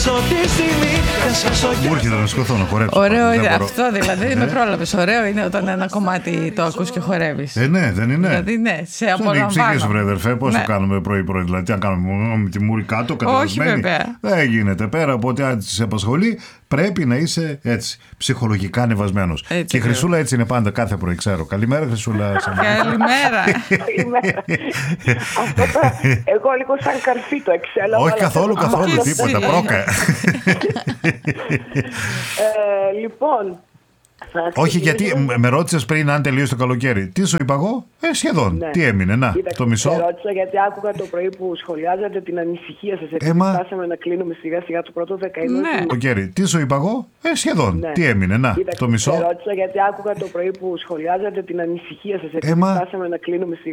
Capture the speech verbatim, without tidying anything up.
Μου έρχεται να σκοτώ να χορέψω. Ωραίο είναι αυτό, δηλαδή με πρόλαβες. Ωραίο είναι όταν ένα κομμάτι το ακούς και χορεύεις. Ε, ναι, δεν είναι. Δηλαδή, ναι, σε απολαμβάνω. Στον ψυχή σου, βρε αδερφέ, πώς Ναι. το κάνουμε πρωί-πρωί. Δηλαδή, τι να κάνουμε με τη μούρη κάτω, κατεβασμένη. βέβαια. Δεν γίνεται. Πέρα από ό,τι αν σε απασχολεί, πρέπει να είσαι έτσι, ψυχολογικά ανεβασμένος. Έτσι, Και η Χρυσούλα έτσι είναι πάντα κάθε πρωί, ξέρω. Καλημέρα, Χρυσούλα. Καλημέρα. Καλημέρα. Αυτό τα- εγώ λίγο σαν καρφί το εξέλα. Όχι καθόλου, καθόλου, και τίποτα. εσύ. Πρόκα. Ε, λοιπόν. θα Όχι, γιατί ξεκινήσω- με ρώτησες πριν αν τελείωσε το καλοκαίρι. Τι σου είπα εγώ, ε, σχεδόν. Ναι. Τι έμεινε, να, Κοίταξε, το μισό. σε ρώτησα γιατί άκουγα το πρωί που σχολιάζατε την ανησυχία σας. Γιατί Έμα. φτάσαμε να κλείνουμε σιγά σιγά το πρώτο δεκαήμερο. Ναι. του- Καλοκαίρι. Τι σου είπα εγώ, ε, σχεδόν. Ναι. Τι έμεινε, να, Κοίταξε, το μισό. σε ρώτησα γιατί άκουγα το πρωί που σχολιάζατε την ανησυχία σας. Γιατί Έμα. φτάσαμε να κλείνουμε σιγά